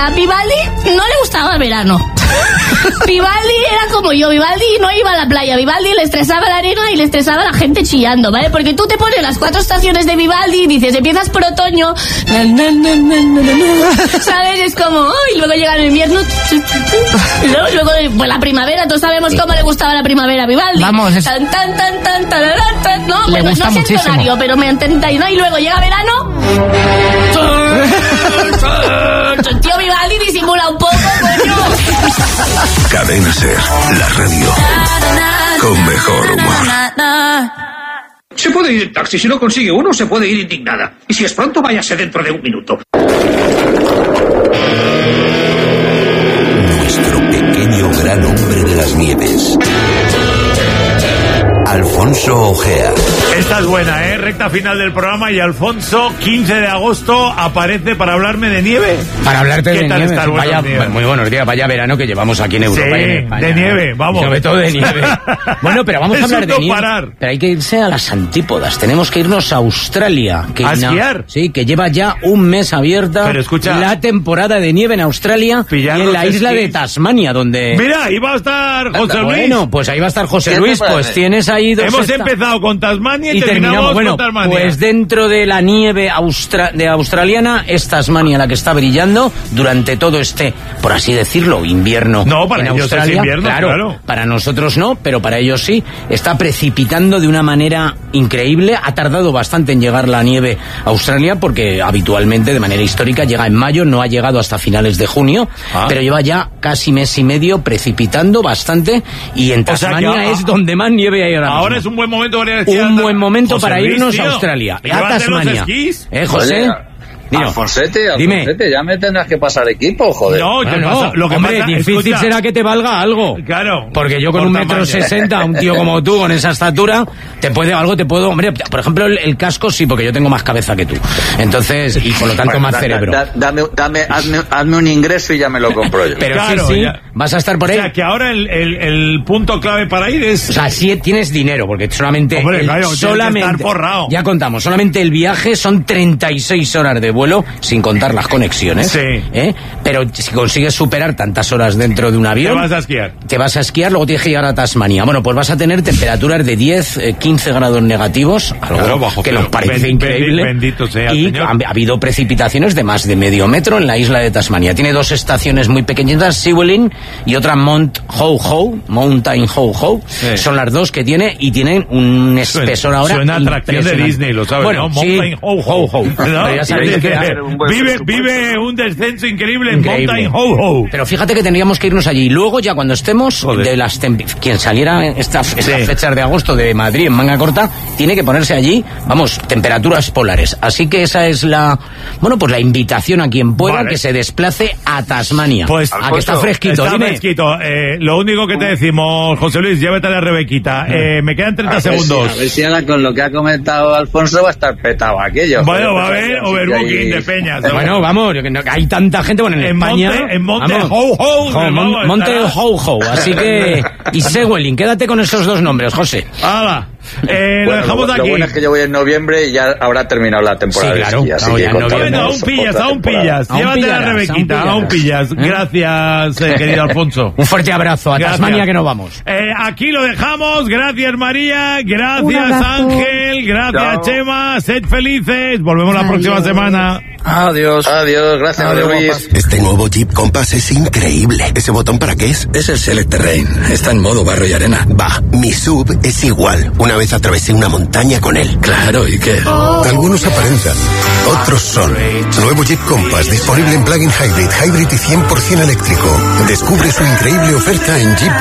A Vivaldi no le gustaba el verano. Vivaldi era como yo, Vivaldi no iba a la playa, Vivaldi le estresaba la arena y le estresaba la gente chillando, ¿vale? Porque tú te pones las 4 estaciones de Vivaldi y dices, empiezas por otoño, ¿sabes? Es como, y luego llega el invierno, y luego pues la primavera, todos sabemos cómo le gustaba la primavera a Vivaldi. Vamos, es... tan, no, le bueno, gusta no es muchísimo. entonario, pero me entendí, ¿no? Y luego llega verano. Tío, Vivaldi disimula un poco, coño. Cadena Ser, la radio con mejor humor. Se puede ir en taxi, si no consigue uno, se puede ir indignada. Y si es pronto, váyase dentro de 1 minuto. Nuestro pequeño gran hombre de las nieves. Alfonso Ojea. Esta es buena, recta final del programa y Alfonso, 15 de agosto, aparece para hablarme de nieve. Para hablarte de tal nieve. estás? Vaya, Buenos días. muy buenos días, vaya verano que llevamos aquí en Europa y en España. De nieve, vamos. Sobre todo de nieve. Bueno, pero vamos a hablar de nieve. Parar. Pero hay que irse a las antípodas. Tenemos que irnos a Australia. Que ¿A esquiar? Sí, que lleva ya un mes abierta. Pero escucha, la temporada de nieve en Australia y en la isla de Tasmania, donde... Mira, ahí va a estar José Luis. Bueno, pues ahí va a estar José Luis. Pues tienes ahí dos... Hemos empezado con Tasmania y terminamos con Tasmania. Pues dentro de la nieve australiana es Tasmania la que está brillando durante todo este, por así decirlo, invierno. No, para en ellos Australia. es invierno, claro. Para nosotros no, pero para ellos sí. Está precipitando de una manera increíble. Ha tardado bastante en llegar la nieve a Australia porque habitualmente, de manera histórica, llega en mayo, no ha llegado hasta finales de junio, pero lleva ya casi mes y medio precipitando bastante y en Tasmania es donde más nieve hay ahora mismo. Ahora es un buen momento para ir a esquiar. Un buen momento José para Luis, irnos tío. a Australia, ¿Y a vas a hacer los Tasmania. esquís? José. Oye, Alfonsete, Dime. ya me tendrás que pasar equipo, joder. No, lo que hombre, pasa, difícil escucha, será que te valga algo. Claro. Porque yo con por 1,60 m, un tío como tú, con esa estatura, te puedo, hombre, por ejemplo, el casco sí, porque yo tengo más cabeza que tú. Entonces, y por lo tanto más cerebro. Hazme un ingreso y ya me lo compro yo. Pero claro, sí, ya. vas a estar por ahí. O sea, que ahora el punto clave para ir es... O sea, sí tienes dinero, porque solamente... Hombre, claro, tienes que estar forrado. Ya contamos, solamente el viaje son 36 horas de vuelo, sin contar las conexiones. Sí. Pero si consigues superar tantas horas dentro de un avión... Te vas a esquiar, luego tienes que llegar a Tasmania. Bueno, pues vas a tener temperaturas de 10, 15 grados negativos, algo claro, bajo que cero. nos parece increíble. Bendito sea y Señor. ha habido precipitaciones de más de medio metro en la isla de Tasmania. Tiene 2 estaciones muy pequeñitas, Sewelin y otra Mountain Ho-Ho. Sí. Son las 2 que tiene y tienen un espesor ahora. Suena atracción de Disney, lo sabes, bueno, ¿no? sí, Mountain Ho-Ho. ¿No? Pero ya sabéis que vive un descenso increíble en Mountain Ho-Ho. Pero fíjate que tendríamos que irnos allí. Luego, ya cuando estemos, de las quien saliera estas fechas de agosto de Madrid en manga corta, tiene que ponerse allí, vamos, temperaturas polares. Así que esa es la invitación a quien pueda que se desplace a Tasmania. Pues a que está fresquito. Está fresquito. Lo único que te decimos, José Luis, llévate a la Rebequita. Me quedan 30 segundos. A ver si ahora con lo que ha comentado Alfonso va a estar petado aquello. Bueno, va a haber overbooking de peñas. Bueno, vamos, hay tanta gente, bueno, en España... Monte Ho-Ho. Monte Ho-Ho, así que... Y Sewelin, quédate con esos 2 nombres, José. ¡Hala! Lo dejamos aquí. Lo bueno es que yo voy en noviembre y ya habrá terminado la temporada. Sí, claro. de esquí, así que Bueno, aún pillas. Llévate a la Rebequita, aún pillas. Gracias, querido Alfonso. Un fuerte abrazo. A Tasmania que nos vamos. Aquí lo dejamos. Gracias, María. Gracias, Ángel. Gracias, Chema. Sed felices. Volvemos la próxima semana. Adiós. Gracias, Luis. Este nuevo Jeep Compass es increíble. ¿Ese botón para qué es? Es el Select Terrain. Está en modo barro y arena. Va, mi SUV es igual. Una vez atravesé una montaña con él. Claro, ¿y qué? Algunos aparentan, otros son. Nuevo Jeep Compass disponible en plug-in hybrid y 100% eléctrico. Descubre su increíble oferta en Jeep